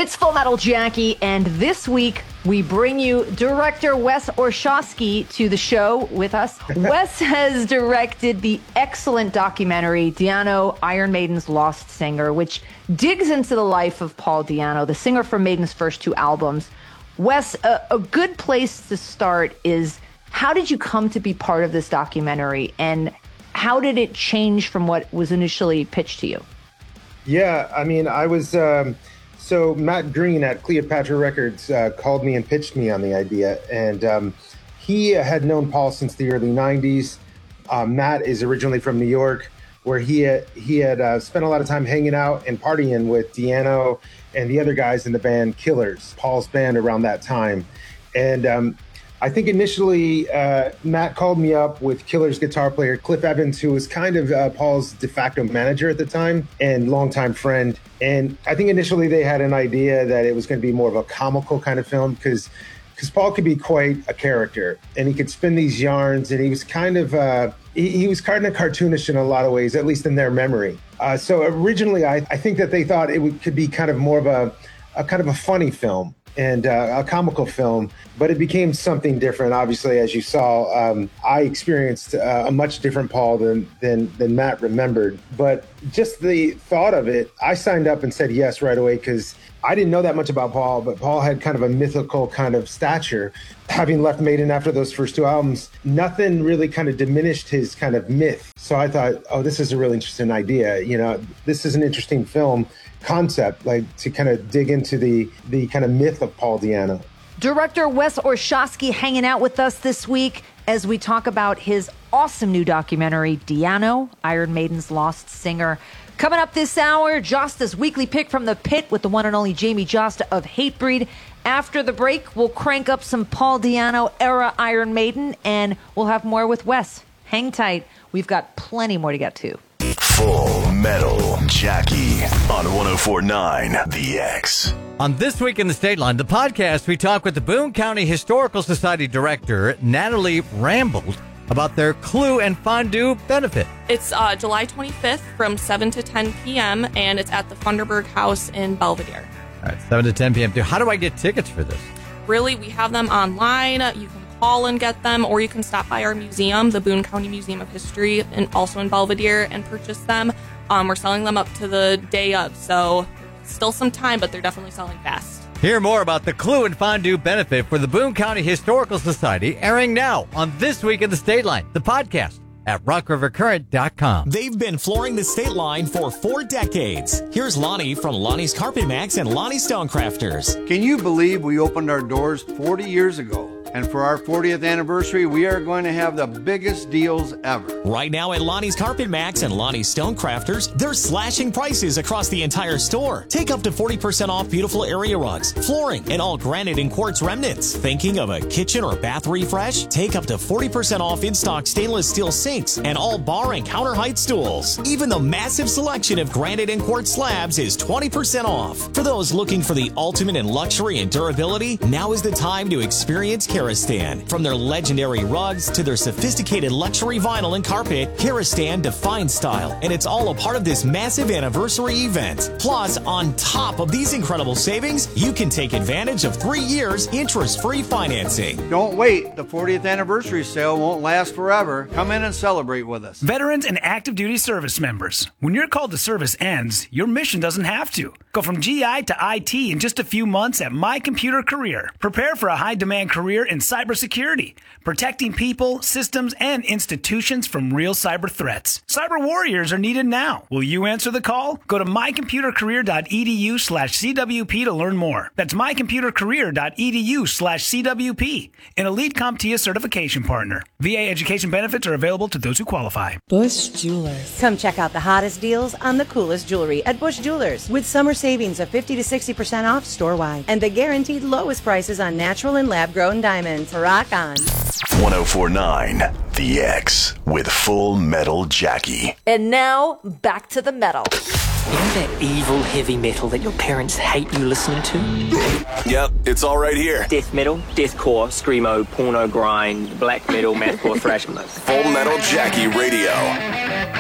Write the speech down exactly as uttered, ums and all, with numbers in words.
It's Full Metal Jackie, and this week we bring you director Wes Orszowski to the show with us. Wes has directed the excellent documentary Di'Anno, Iron Maiden's Lost Singer, which digs into the life of Paul Di'Anno, the singer from Maiden's first two albums. Wes, a, a good place to start is, how did you come to be part of this documentary, and how did it change from what was initially pitched to you? Yeah, I mean, I was... Um, so Matt Green at Cleopatra Records uh, called me and pitched me on the idea. And um, he had known Paul since the early nineties. Uh, Matt is originally from New York, where he had, he had uh, spent a lot of time hanging out and partying with Di'Anno and the other guys in the band Killers, Paul's band around that time. And um, I think initially uh, Matt called me up with Killers guitar player Cliff Evans, who was kind of uh, Paul's de facto manager at the time and longtime friend. And I think initially they had an idea that it was going to be more of a comical kind of film because because Paul could be quite a character and he could spin these yarns, and he was kind of uh, he, he was kind of cartoonish in a lot of ways, at least in their memory. Uh, so originally, I, I think that they thought it would, could be kind of more of a, a kind of a funny film and uh, a comical film, but it became something different. Obviously, as you saw, um, I experienced uh, a much different Paul than, than than Matt remembered. But just the thought of it, I signed up and said yes right away because I didn't know that much about Paul, but Paul had kind of a mythical kind of stature. Having left Maiden after those first two albums, nothing really kind of diminished his kind of myth. So I thought, oh, this is a really interesting idea. You know, this is an interesting film concept, like to kind of dig into the the kind of myth of Paul Di'Anno. Director Wes Orszowski hanging out with us this week as we talk about his awesome new documentary, Di'Anno, Iron Maiden's Lost Singer. Coming up this hour, Josta's weekly pick from the pit with the one and only Jamie Josta of Hatebreed. After the break, we'll crank up some Paul Di'Anno era Iron Maiden, and we'll have more with Wes. Hang tight. We've got plenty more to get to. Full Metal Jackie on one oh four point nine The X. On This Week in the State Line, the podcast, we talk with the Boone County Historical Society Director, Natalie Rambold, about their Clue and Fondue benefit. It's uh, July twenty-fifth from seven to ten p.m., and it's at the Funderburg House in Belvedere. All right, seven to ten p.m. How do I get tickets for this? Really, we have them online. You can call and get them, or you can stop by our museum, the Boone County Museum of History, and also in Belvedere, and purchase them. Um, we're selling them up to the day of, so still some time, but they're definitely selling fast. Hear more about the Clue and Fondue benefit for the Boone County Historical Society, airing now on This Week in the State Line, the podcast at rock river current dot com. They've been flooring the state line for four decades. Here's Lonnie from Lonnie's Carpet Max and Lonnie Stonecrafters. Can you believe we opened our doors forty years ago? And for our fortieth anniversary, we are going to have the biggest deals ever. Right now at Lonnie's Carpet Max and Lonnie's Stonecrafters, they're slashing prices across the entire store. Take up to forty percent off beautiful area rugs, flooring, and all granite and quartz remnants. Thinking of a kitchen or bath refresh? Take up to forty percent off in-stock stainless steel sinks and all bar and counter height stools. Even the massive selection of granite and quartz slabs is twenty percent off. For those looking for the ultimate in luxury and durability, now is the time to experience Karastan. From their legendary rugs to their sophisticated luxury vinyl and carpet, Karastan defines style, and it's all a part of this massive anniversary event. Plus, on top of these incredible savings, you can take advantage of three years interest-free financing. Don't wait. The fortieth anniversary sale won't last forever. Come in and celebrate with us. Veterans and active duty service members. When your call to service ends, your mission doesn't have to. Go from G I to I T in just a few months at My Computer Career. Prepare for a high-demand career in cybersecurity, protecting people, systems, and institutions from real cyber threats. Cyber warriors are needed now. Will you answer the call? Go to mycomputercareer.edu slash CWP to learn more. That's mycomputercareer.edu slash CWP, an Elite CompTIA certification partner. V A education benefits are available to those who qualify. Bush Jewelers. Come check out the hottest deals on the coolest jewelry at Bush Jewelers, with summer savings of fifty to sixty percent off store-wide and the guaranteed lowest prices on natural and lab-grown diamonds. Rock on. one oh four point nine The X with Full Metal Jackie. And now, back to the metal. You know that evil heavy metal that your parents hate you listening to? Yep, it's all right here. Death metal, deathcore, screamo, porno grind, black metal, mathcore, thrash. Full Metal Jackie Radio.